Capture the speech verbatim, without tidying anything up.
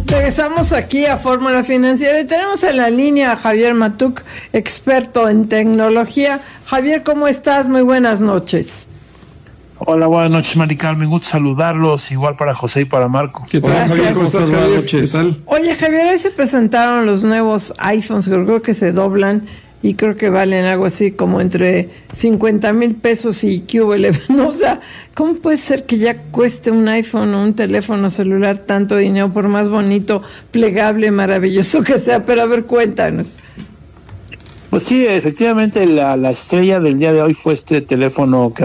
Regresamos aquí a Fórmula Financiera y tenemos en la línea a Javier Matuk, experto en tecnología. Javier, ¿cómo estás? Muy buenas noches. Hola, buenas noches, Mari Carmen. Gusto saludarlos, igual para José y para Marco. ¿Qué tal, Gracias. Javier? ¿Cómo estás? Buenas noches. ¿Qué tal? Oye, Javier, hoy se presentaron los nuevos iPhones, que creo que se doblan y creo que valen algo así como entre cincuenta mil pesos y Q L. No, o sea, ¿cómo puede ser que ya cueste un iPhone o un teléfono celular tanto dinero, por más bonito, plegable, maravilloso que sea? Pero a ver, cuéntanos. Pues sí, efectivamente la, la estrella del día de hoy fue este teléfono que